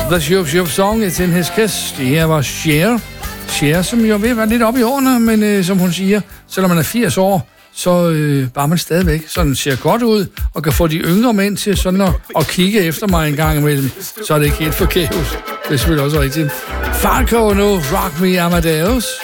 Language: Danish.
The Shub Shub Song, It's in His Kiss. Det her var Cher. Cher, som jo ved at være lidt oppe i årene, men som hun siger, selvom man er 80 år, så bare man stadigvæk sådan ser godt ud, og kan få de yngre mænd til sådan at kigge efter mig en gang imellem, så er det ikke helt forkæves. Det er selvfølgelig også rigtigt. Falco nu, Rock Me Amadeus.